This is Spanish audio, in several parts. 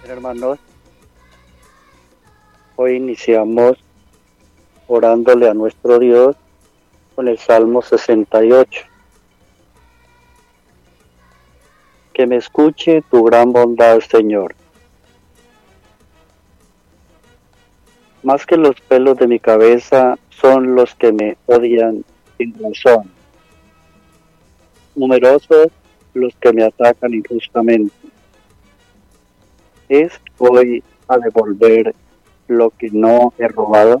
Hermanos, hoy iniciamos orándole a nuestro Dios con el Salmo 68. Que me escuche tu gran bondad, Señor. Más que los pelos de mi cabeza son los que me odian sin razón. Numerosos los que me atacan injustamente. ¿Es hoy a devolver lo que no he robado?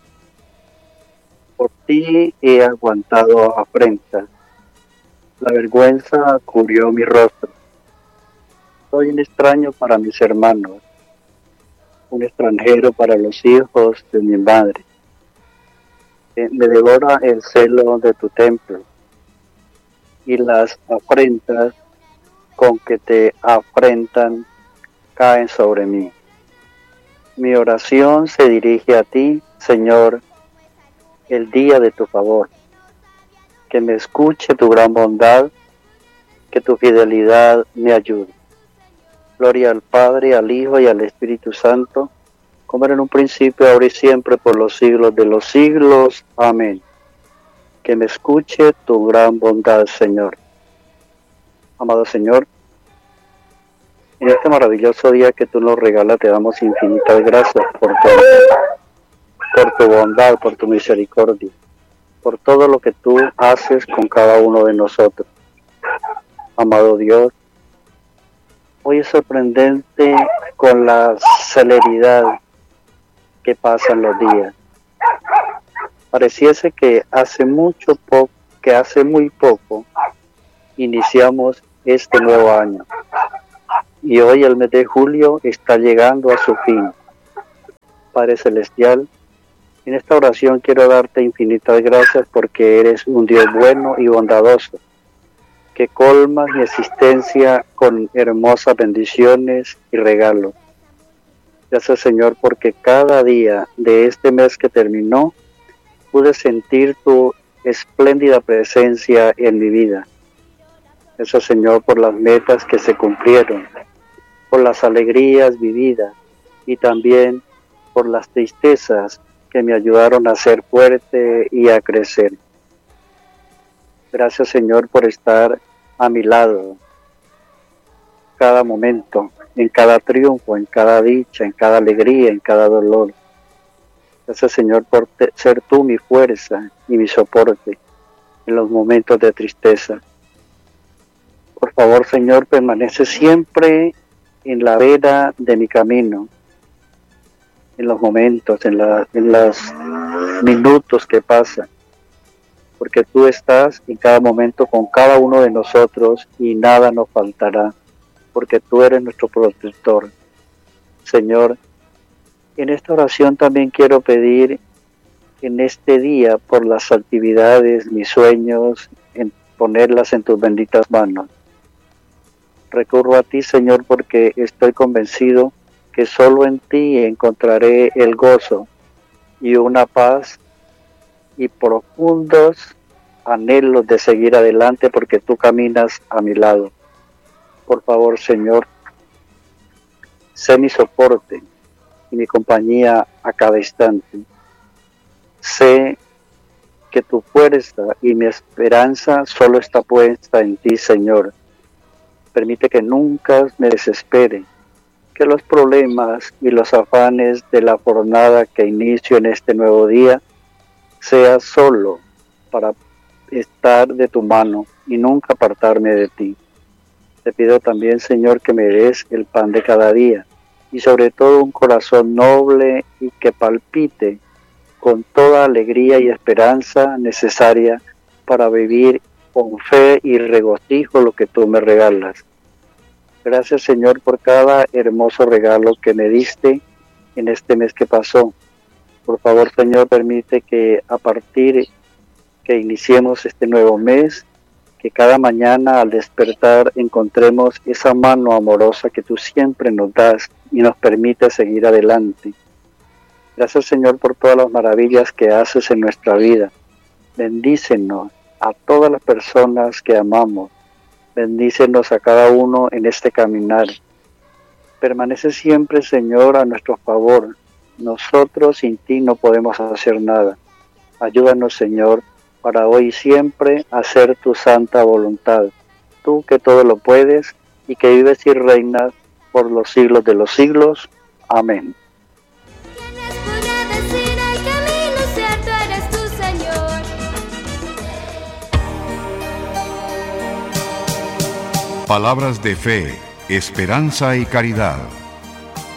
Por ti he aguantado afrentas. La vergüenza cubrió mi rostro. Soy un extraño para mis hermanos, un extranjero para los hijos de mi madre. Me devora el celo de tu templo y las afrentas con que te afrentan caen sobre mí. Mi oración se dirige a ti, Señor, el día de tu favor. Que me escuche tu gran bondad, que tu fidelidad me ayude. Gloria al Padre, al Hijo y al Espíritu Santo, como era en un principio, ahora y siempre, por los siglos de los siglos. Amén. Que me escuche tu gran bondad, Señor. Amado Señor, en este maravilloso día que tú nos regalas, te damos infinitas gracias por tu bondad, por tu misericordia, por todo lo que tú haces con cada uno de nosotros. Amado Dios, hoy es sorprendente con la celeridad que pasan los días. Pareciese que hace muy poco iniciamos este nuevo año y hoy el mes de julio está llegando a su fin. Padre Celestial, en esta oración quiero darte infinitas gracias porque eres un Dios bueno y bondadoso, que colmas mi existencia con hermosas bendiciones y regalos. Gracias, Señor, porque cada día de este mes que terminó pude sentir tu espléndida presencia en mi vida. Gracias, Señor, por las metas que se cumplieron, por las alegrías vividas y también por las tristezas que me ayudaron a ser fuerte y a crecer. Gracias, Señor, por estar a mi lado cada momento, en cada triunfo, en cada dicha, en cada alegría, en cada dolor. Gracias, Señor, por ser tú mi fuerza y mi soporte en los momentos de tristeza. Por favor, Señor, permanece siempre en la vera de mi camino, en los momentos, en los minutos que pasan, porque tú estás en cada momento con cada uno de nosotros y nada nos faltará, porque tú eres nuestro protector. Señor, en esta oración también quiero pedir en este día por las actividades, mis sueños, en ponerlas en tus benditas manos. Recurro a ti, Señor, porque estoy convencido que solo en ti encontraré el gozo y una paz y profundos anhelos de seguir adelante porque tú caminas a mi lado. Por favor, Señor, sé mi soporte y mi compañía a cada instante. Sé que tu fuerza y mi esperanza solo está puesta en ti, Señor. Permite que nunca me desespere, que los problemas y los afanes de la jornada que inicio en este nuevo día sea solo para estar de tu mano y nunca apartarme de ti. Te pido también, Señor, que me des el pan de cada día y sobre todo un corazón noble y que palpite con toda alegría y esperanza necesaria para vivir con fe y regocijo lo que tú me regalas. Gracias, Señor, por cada hermoso regalo que me diste en este mes que pasó. Por favor, Señor, permite que a partir que iniciemos este nuevo mes, que cada mañana al despertar encontremos esa mano amorosa que tú siempre nos das y nos permite seguir adelante. Gracias, Señor, por todas las maravillas que haces en nuestra vida. Bendícenos a todas las personas que amamos. Bendícenos a cada uno en este caminar. permanece siempre, Señor, a nuestro favor. Nosotros sin ti no podemos hacer nada. Ayúdanos, Señor, para hoy y siempre hacer tu santa voluntad. Tú que todo lo puedes y que vives y reinas por los siglos de los siglos. Amén. Palabras de fe, esperanza y caridad.